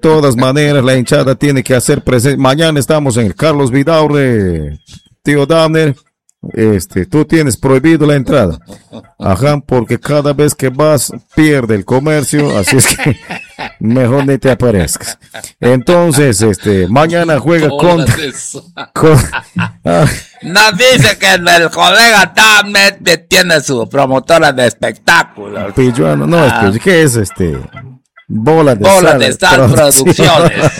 todas maneras, la hinchada tiene que hacer presente. Mañana estamos en el Carlos Vidaurre, tío Dahmer. Tú tienes prohibido la entrada. Ajá, porque cada vez que vas, pierde el comercio, así es que mejor ni te aparezcas. Entonces, mañana juega con nos dice que el colega Dahmer tiene su promotora de espectáculos. Pilluano, no, ¿qué es Bola de Sal Producciones.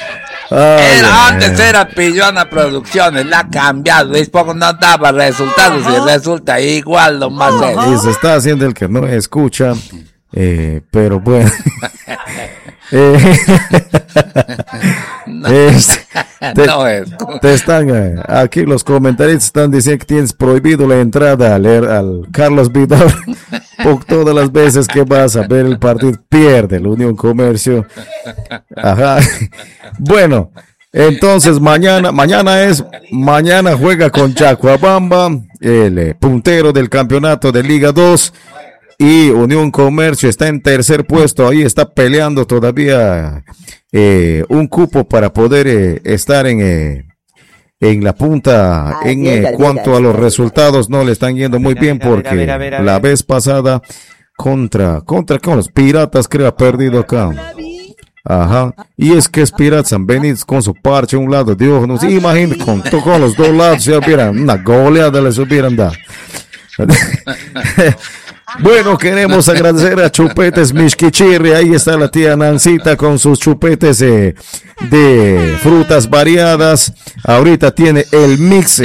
Antes era Pilluana Producciones, la ha cambiado, es poco no daba resultados y resulta igual lo más y se está haciendo el que no escucha, pero bueno. Te están aquí los comentarios están diciendo que tienes prohibido la entrada al Carlos Vidal por todas las veces que vas a ver el partido pierde el Unión Comercio. Ajá. Bueno, entonces mañana juega con Chacuabamba, el puntero del campeonato de Liga 2. Y Unión Comercio está en tercer puesto, ahí está peleando todavía un cupo para poder estar en la punta. Cuanto a los resultados no le están yendo muy bien porque la vez pasada contra los Piratas creo ha perdido acá. Ajá, y es que es Piratas han venido con su parche a un lado, Dios nos imagina con los dos lados se hubieran una goleada les hubieran dado. Bueno, queremos agradecer a Chupetes Mixquichirri, ahí está la tía Nancita con sus chupetes de frutas variadas. Ahorita tiene el mix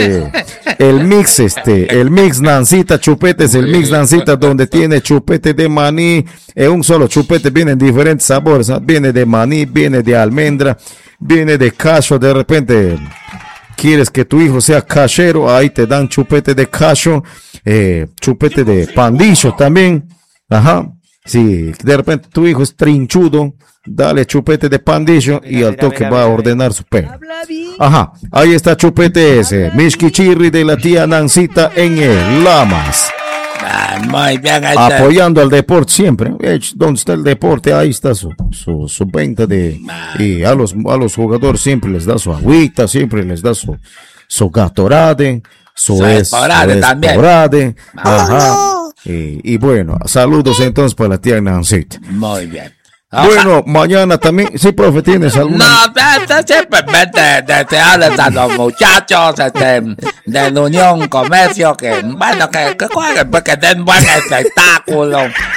Nancita, chupetes, el mix Nancita donde tiene chupete de maní, un solo chupete, viene en diferentes sabores, ¿no? Viene de maní, viene de almendra, viene de cashew, de repente quieres que tu hijo sea cachero, ahí te dan chupete de cashew, chupete de pandillo también, ajá, si de repente tu hijo es trinchudo, dale chupete de pandillo y al toque va a ordenar su pelo. Ajá, ahí está chupete ese, Mixquichirri de la tía Nancita en el Lamas. Muy bien, apoyando al deporte siempre. Donde está el deporte, ahí está su venta y a los jugadores siempre les da su agüita, siempre les da su Gatorade, su Esporade también. Ajá. Y bueno, saludos entonces para la tía Nancita. Muy bien. Bueno, mañana también, sí, profe, ¿tienes alguna? No, simplemente desearles a los muchachos del Unión Comercio que jueguen, pues que den buen espectáculo.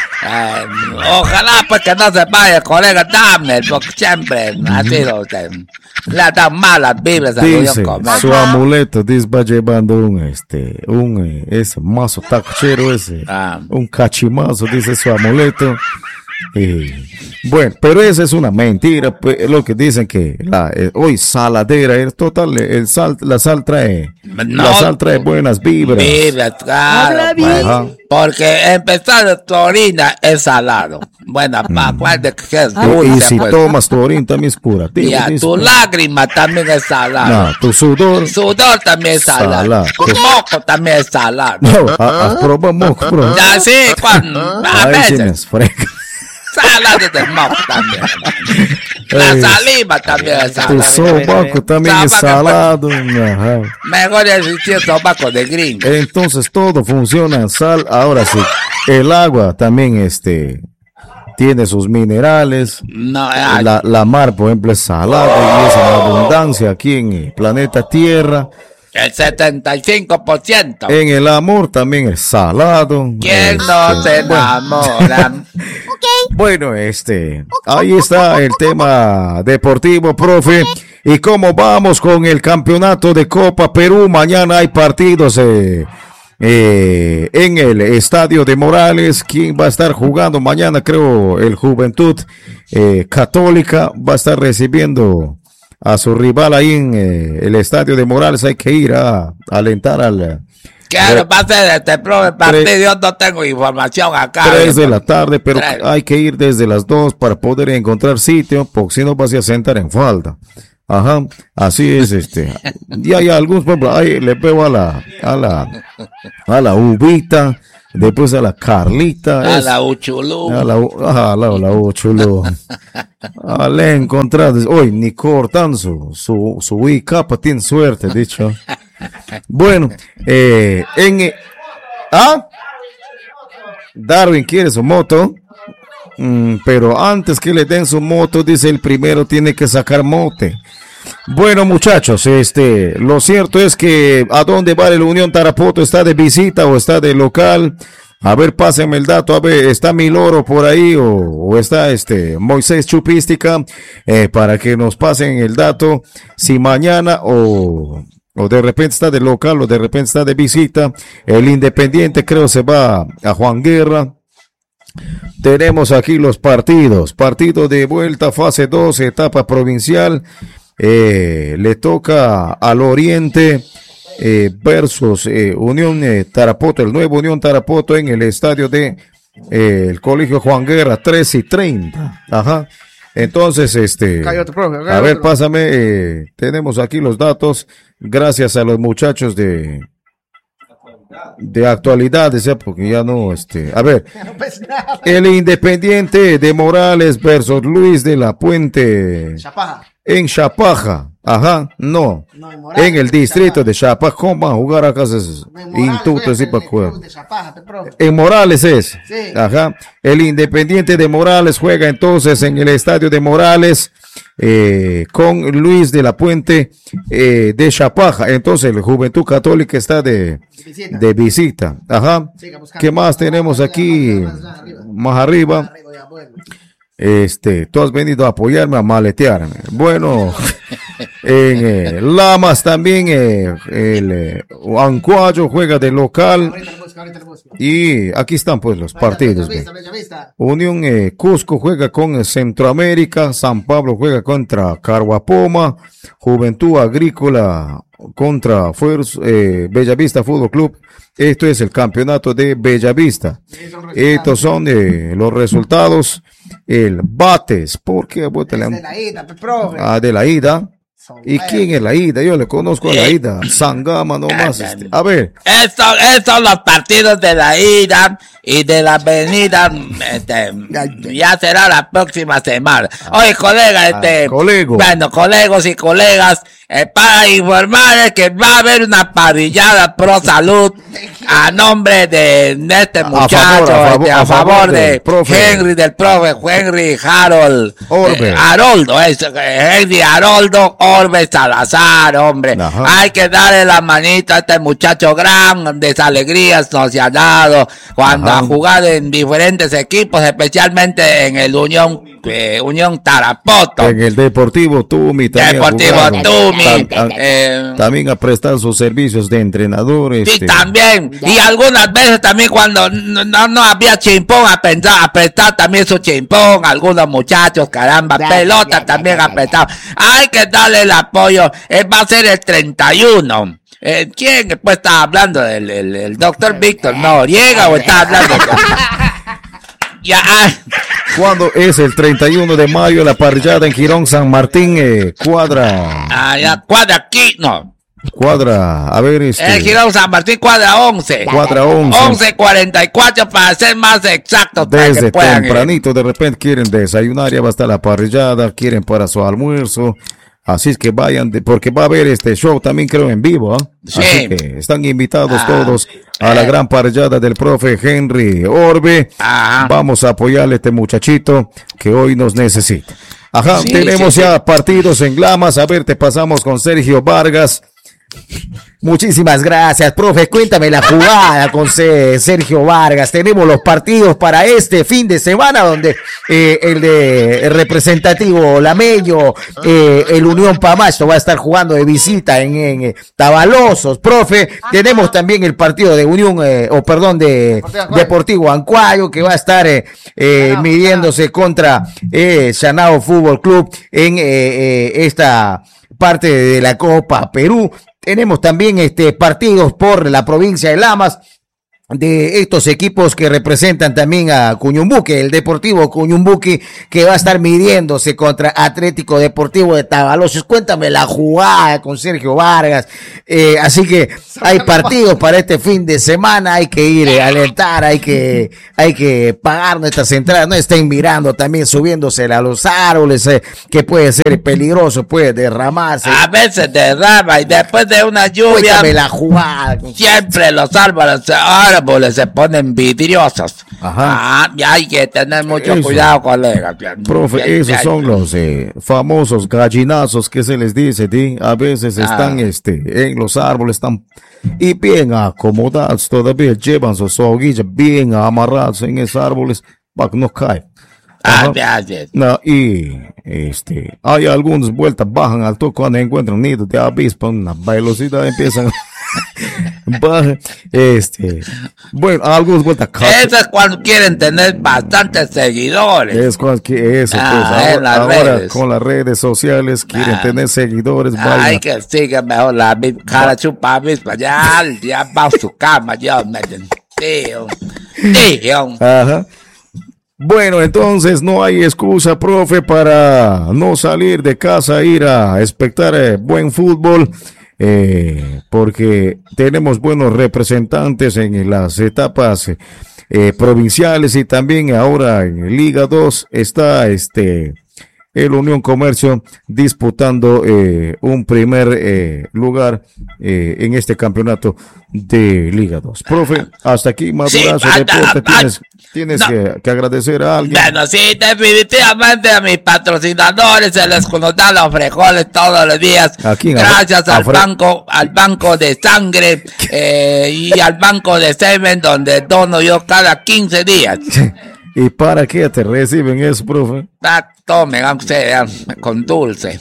Ojalá pues que no se vaya el colega Dahmer, porque siempre ha sido le ha dado malas vibras al Unión Comercio. Su amuleto, dice, va llevando ese mazo tacuchero un cachimazo, dice su amuleto. Bueno, pero esa es una mentira, pues, lo que dicen que hoy saladera es total, la sal trae buenas vibras. Claro, pues, porque empezar tu orina es salado. Bueno, acuérdate que es dulce. Y si tomas tu orina también es curativo. Y tu lágrima también es salada. No, tu sudor también es salado. Tu moco también es salado. No, probado moco, bro. Ya sí, cuando a veces. Salado del moco también. La saliva también es salada. Tu sobaco también es salado. Ajá. Mejor existir sobaco de gringo. Entonces todo funciona en sal. Ahora sí, el agua también tiene sus minerales. No, la mar, por ejemplo, es salada y es en abundancia aquí en el planeta Tierra. El 75%. En el amor también es salado. ¿Quién no se enamora? Bueno, ahí está el tema deportivo, profe. ¿Y cómo vamos con el campeonato de Copa Perú? Mañana hay partidos en el Estadio de Morales. ¿Quién va a estar jugando mañana? Creo el Juventud Católica va a estar recibiendo a su rival ahí en el Estadio de Morales. Hay que ir a alentar al... Claro, va a ser partido, yo no tengo información acá. 3 de la tarde, pero hay que ir desde las 2 para poder encontrar sitio, porque si no vas a sentar en falda. Ajá, así es, y hay algunos, por ejemplo, ahí le veo a la uvita, Después a la Carlita. A la Uchulú. La Uchulú. Le he encontrado. Hoy ni cortan su capa, tiene suerte, dicho. Bueno, Darwin quiere su moto. Pero antes que le den su moto, dice el primero tiene que sacar mote. Bueno, muchachos, lo cierto es que ¿a dónde va el Unión Tarapoto? ¿Está de visita o está de local? A ver, pásenme el dato, a ver, ¿está Miloro por ahí o está Moisés Chupística? Para que nos pasen el dato, si mañana o de repente está de local o de repente está de visita. El Independiente creo se va a Juan Guerra. Tenemos aquí los partidos de vuelta, fase 2, etapa provincial. Le toca al Oriente versus Unión Tarapoto, el nuevo Unión Tarapoto en el estadio de el Colegio Juan Guerra, 3:30. Ajá. Entonces, a ver, pásame, tenemos aquí los datos, gracias a los muchachos de actualidades, porque ya no, a ver, el Independiente de Morales versus Luis de la Puente. En Chapaja, en el distrito de Chapaja. ¿Cómo van a jugar acá? En Morales es. Sí. El Independiente de Morales juega entonces en el estadio de Morales con Luis de la Puente de Chapaja. Entonces el Juventud Católica está de visita. ¿Qué más tenemos aquí? Más arriba. Tú has venido a apoyarme, a maletearme. Bueno, en Lamas también el Ancuayo juega de local. Y aquí están pues los partidos. Unión Cusco juega con Centroamérica, San Pablo juega contra Caruapoma, Juventud Agrícola contra Bellavista Fútbol Club. Esto es el campeonato de Bellavista. Estos son los resultados. El Bates, ¿por qué? De la ida. ¿Y quién es la ida? Yo le conozco a la ida. Sangama nomás. A ver. Estos son los partidos de la ida y de la avenida. Ya será la próxima semana. Oye, colega, bueno, colegos y colegas, para informarles que va a haber una parrillada pro salud a nombre de este muchacho, a favor de Henry, del profe Henry Harold Haroldo, Henry Haroldo Orbe Salazar, hombre. Hay que darle la manita a este muchacho, grandes alegrías nos ha dado cuando ha jugado en diferentes equipos, especialmente en el Unión Tarapoto. En el Deportivo Tumi también. También ha prestado sus servicios de entrenador. Sí, también. Y algunas veces también cuando no había chimpón, a prestar también su chimpón. Algunos muchachos, caramba, pelota también ha prestado. Hay que darle el apoyo. Va a ser el 31. ¿Quién después está hablando? ¿El doctor Víctor Noriega o está hablando? ¿Cuándo es el 31 de mayo la parrillada en Girón San Martín? Cuadra aquí, no. Cuadra, a ver, Girón San Martín, cuadra 11. Cuadra 11. 11:44 para ser más exactos. Desde tempranito, de repente quieren desayunar, ya va a estar la parrillada, quieren para su almuerzo. Así es que vayan, porque va a haber este show también creo en vivo, Sí. Así que están invitados todos a la gran parrillada del profe Henry Orbe. Vamos a apoyarle a este muchachito que hoy nos necesita. Tenemos ya partidos en Lamas. A ver, te pasamos con Sergio Vargas. Muchísimas gracias, profe. Cuéntame la jugada con Sergio Vargas. Tenemos los partidos para este fin de semana donde el de representativo Lameño, el Unión Pamacho va a estar jugando de visita en Tabalosos, profe. Tenemos también el partido de Unión, de Deportivo Ancuayo que va a estar midiéndose contra Chanao Fútbol Club en esta parte de la Copa Perú. Tenemos también partidos por la provincia de Lamas. de estos equipos que representan también a Cuñumbuque, el Deportivo Cuñumbuque, que va a estar midiéndose contra Atlético Deportivo de Tabalocios. Cuéntame la jugada con Sergio Vargas. Así que hay partidos para este fin de semana, hay que ir a alentar, hay que pagar nuestras entradas, no estén mirando también subiéndose a los árboles, que puede ser peligroso, puede derramarse. A veces derrama y después de una lluvia. Cuéntame la jugada. Siempre los árboles se ponen vidriosos. Ajá. Y hay que tener mucho cuidado, colega. Profe, esos son los famosos gallinazos que se les dice, ¿sí? A veces están en los árboles, están y bien acomodados, todavía llevan sus hoguillas bien amarrados en esos árboles para que no caen. No, y hay algunas vueltas bajan al toque cuando encuentran nidos de avispa, una velocidad empiezan bajan, bueno, algunas vueltas eso es cuando quieren tener bastantes seguidores. Es cuando eso, ahora con las redes sociales quieren tener seguidores. Hay que sigue mejor la cara chupa avispa, ya va a su cama, ya tío. Ajá. Bueno, entonces no hay excusa, profe, para no salir de casa, ir a espectar buen fútbol, porque tenemos buenos representantes en las etapas provinciales y también ahora en Liga 2 está el Unión Comercio disputando un primer lugar en este campeonato de Liga 2. Profe, hasta aquí Madurazo Deporte, tienes que agradecer a alguien. Bueno, sí, definitivamente a mis patrocinadores, se les da los frijoles todos los días. Gracias al banco de sangre y al banco de semen, donde dono yo cada 15 días. ¿Y para qué te reciben eso, profe? Tomen, con dulce.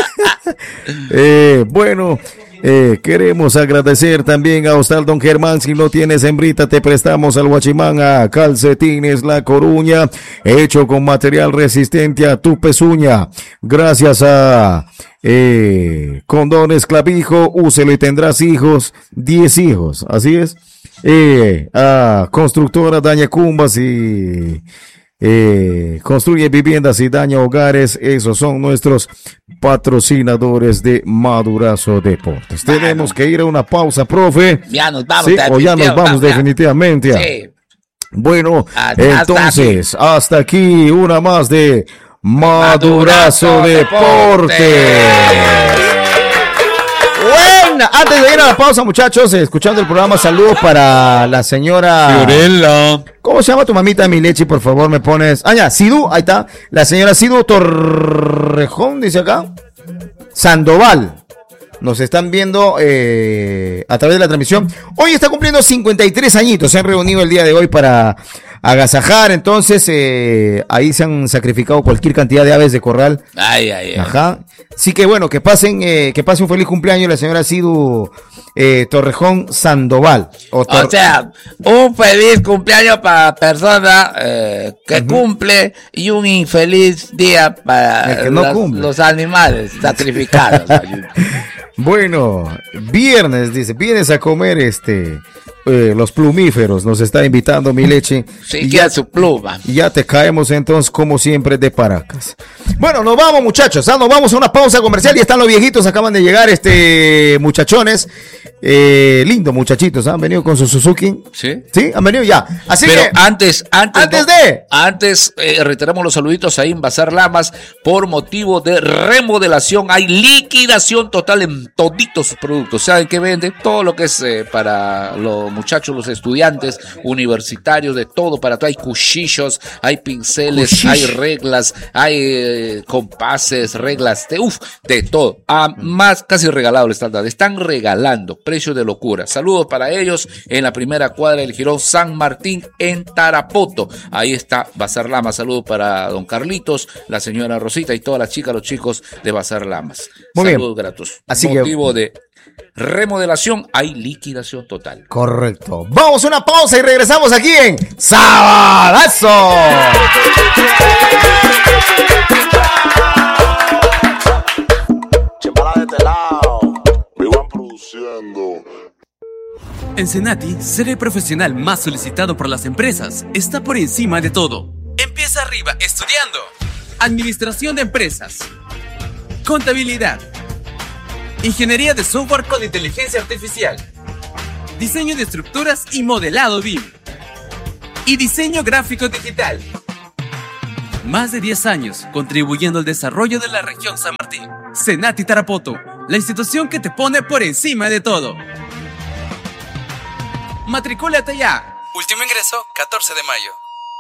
Bueno, queremos agradecer también a Hostal Don Germán. Si no tienes hembrita, te prestamos al Guachimán, a Calcetines La Coruña, hecho con material resistente a tu pezuña. Gracias a Condones Clavijo, úselo y tendrás hijos, 10 hijos, así es. A Constructora Daña Cumbas y construye viviendas y daña hogares. Esos son nuestros patrocinadores de Madurazo Deportes. Bueno, tenemos que ir a una pausa, profe. Ya nos vamos. ¿Sí? O ya nos vamos definitivamente. Sí. Bueno, entonces, hasta aquí una más de Madurazo Deportes. Bueno, antes de ir a la pausa, muchachos, escuchando el programa, saludos para la señora Fiorella. ¿Cómo se llama tu mamita, mi leche? Por favor, me pones. Ya, Sidú, ahí está. La señora Sidú Torrejón, dice acá. Sandoval. Nos están viendo a través de la transmisión. Hoy está cumpliendo 53 añitos. Se han reunido el día de hoy para agasajar. Entonces, ahí se han sacrificado cualquier cantidad de aves de corral. Ay. Ajá. Así que bueno, que pase un feliz cumpleaños la señora Sidú Torrejón Sandoval. O sea, un feliz cumpleaños para la persona que cumple y un infeliz día para los animales sacrificados. Bueno, viernes, dice, vienes a comer los plumíferos, nos está invitando mi leche. Sí, que su pluma. Ya te caemos entonces, como siempre, de Paracas. Bueno, nos vamos, muchachos, nos vamos a una pausa comercial. Ya están los viejitos, acaban de llegar muchachones. Lindo muchachitos, han venido con su Suzuki. Sí, han venido ya. Así pero que antes reiteramos los saluditos ahí en Bazar Lamas. Por motivo de remodelación hay liquidación total en toditos sus productos. ¿Saben qué vende? Todo lo que es para los muchachos, los estudiantes universitarios, de todo para todo. Hay cuchillos, hay pinceles, hay reglas, hay compases, reglas, de todo. Más casi regalado el estándar. Están regalando. Precio de locura. Saludos para ellos en la primera cuadra del Jirón San Martín en Tarapoto. Ahí está Bazar Lamas. Saludos para don Carlitos, la señora Rosita y todas las chicas, los chicos de Bazar Lamas. Muy saludos bien. Gratos. Así motivo de remodelación hay liquidación total. Correcto. Vamos a una pausa y regresamos aquí en Sabadazo. Chimbala de este lado. Vivan produciendo. En Senati, ser el profesional más solicitado por las empresas está por encima de todo. Empieza arriba estudiando Administración de Empresas, Contabilidad, Ingeniería de Software con Inteligencia Artificial, Diseño de Estructuras y Modelado BIM, y Diseño Gráfico Digital. Más de 10 años contribuyendo al desarrollo de la región San Martín. Senati Tarapoto, la institución que te pone por encima de todo. Matricúlate ya. Último ingreso, 14 de mayo.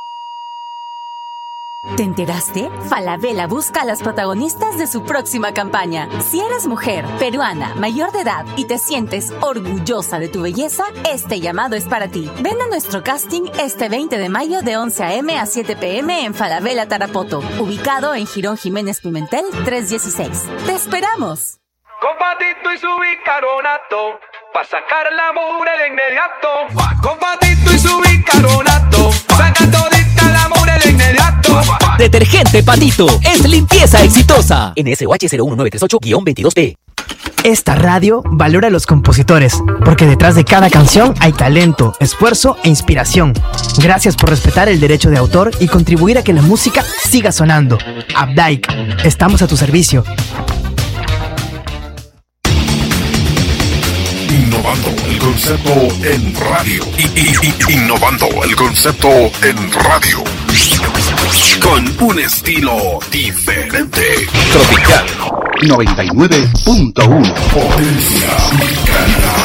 ¿Te enteraste? Falabella busca a las protagonistas de su próxima campaña. Si eres mujer, peruana, mayor de edad y te sientes orgullosa de tu belleza, este llamado es para ti. Ven a nuestro casting este 20 de mayo de 11 a.m. a 7 p.m. en Falabella Tarapoto, ubicado en Girón Jiménez Pimentel 316. ¡Te esperamos! Con Patito y su bicarbonato, pa' sacar la mugre de inmediato. Con Patito y su bicarbonato, saca todita la mugre de inmediato. Detergente Patito es limpieza exitosa. NSOH 01938-22P. Esta radio valora a los compositores, porque detrás de cada canción hay talento, esfuerzo e inspiración. Gracias por respetar el derecho de autor y contribuir a que la música siga sonando. Abdaik, estamos a tu servicio. Innovando el concepto en radio. Innovando el concepto en radio. Con un estilo diferente. Tropical 99.1. Potencia mexicana.